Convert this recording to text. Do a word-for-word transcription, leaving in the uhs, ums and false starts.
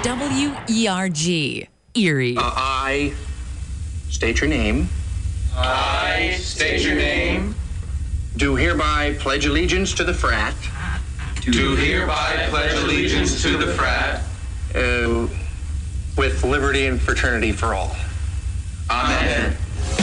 W E R G, Erie. Uh, I state your name. I state your name. Do hereby pledge allegiance to the frat. Do hereby pledge allegiance to the frat. Uh, with liberty and fraternity for all. Amen.